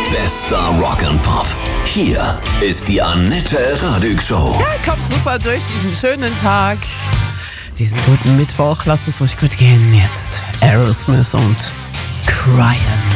Bester Rock and Pop. Hier ist die Annette Radig Show. Ja, kommt super durch diesen schönen Tag. Diesen guten Mittwoch. Lasst es euch gut gehen. Jetzt Aerosmith und Cryin'.